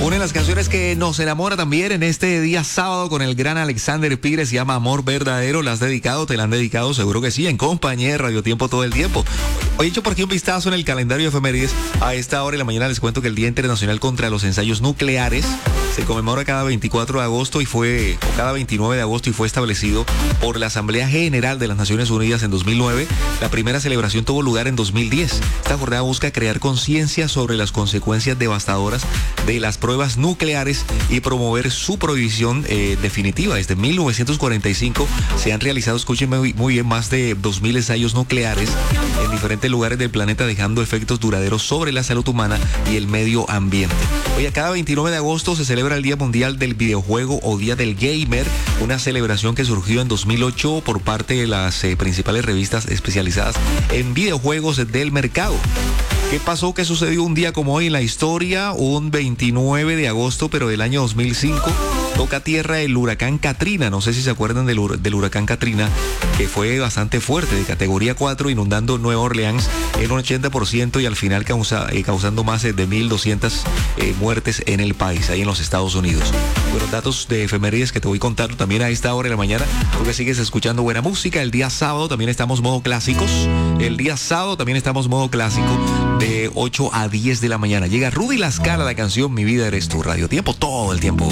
Una de las canciones que nos enamora también en este día sábado con el gran Alexander Pires se llama Amor Verdadero. ¿La has dedicado? ¿Te la han dedicado? Seguro que sí, en compañía de Radio Tiempo todo el tiempo. Hoy he hecho por aquí un vistazo en el calendario de efemérides. A esta hora de la mañana les cuento que el Día Internacional contra los Ensayos Nucleares se conmemora cada 24 de agosto cada 29 de agosto y fue establecido por la Asamblea General de las Naciones Unidas en 2009. La primera celebración tuvo lugar en 2010. Esta jornada busca crear conciencia sobre las consecuencias devastadoras de las pruebas nucleares y promover su prohibición definitiva. Desde 1945 se han realizado, escúchenme muy bien, más de 2.000 ensayos nucleares en diferentes lugares del planeta, dejando efectos duraderos sobre la salud humana y el medio ambiente. Hoy, cada 29 de agosto se celebra el Día Mundial del Videojuego o Día del Gamer, una celebración que surgió en 2008 por parte de las principales revistas especializadas en videojuegos del mercado. ¿Qué pasó? ¿Qué sucedió un día como hoy en la historia? Un 29 de agosto, pero del año 2005, toca tierra el huracán Katrina. No sé si se acuerdan del huracán Katrina, que fue bastante fuerte, de categoría 4, inundando Nueva Orleans en un 80% y al final causando más de 1.200 muertes en el país, ahí en los Estados Unidos. Bueno, datos de efemérides que te voy contando también a esta hora de la mañana. Tú que sigues escuchando buena música. El día sábado también estamos modo clásicos. De 8 a 10 de la mañana. Llega Rudy La Scala, la canción Mi Vida Eres Tú. Radio Tiempo todo el tiempo.